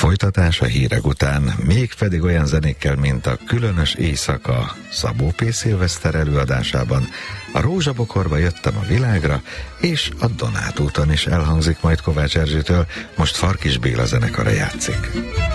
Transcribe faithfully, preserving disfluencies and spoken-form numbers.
Folytatás a hírek után, mégpedig olyan zenékkel, mint a Különös éjszaka Szabó P. Szilveszter előadásában, a Rózsabokorba jöttem a világra, és a Donát úton is elhangzik majd Kovács Erzsitől, most Farkis Béla zenekara játszik.